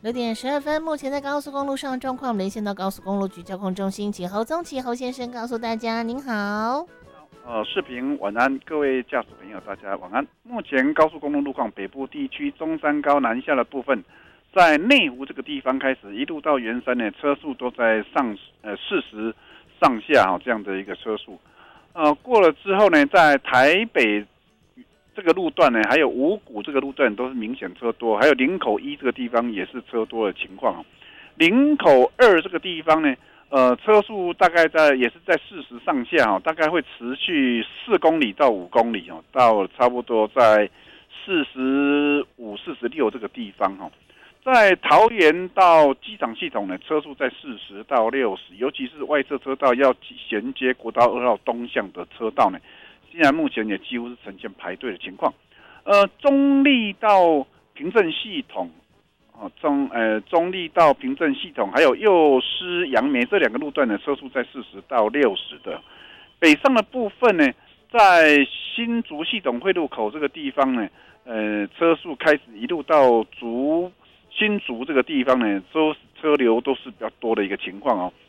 6点12分，目前在高速公路上状况，我们连线到高速公路局交通中心，请侯宗奇侯先生告诉大家。您好。 视频晚安，各位驾驶朋友，大家晚安。目前高速公路路况，北部地区中山高南下的部分，在内湖这个地方开始，一路到圆山呢，车速都在40上下这样的一个车速。过了之后呢，在台北这个路段呢，还有五股这个路段都是明显车多，还有林口1这个地方也是车多的情况。林口2这个地方呢，车速大概也是在40上下大概会持续4公里到5公里到差不多在45、46这个地方在桃园到机场系统呢，车速在40到60，尤其是外侧车道要衔接国道2号东向的车道呢，现在目前也几乎是呈现排队的情况。中立到平镇系统。中立到平镇系统，还有右师杨梅这两个路段的车速在40到60的。北上的部分呢，在新竹系统汇入口这个地方呢，车速开始一路到新竹这个地方呢，车流都是比较多的一个情况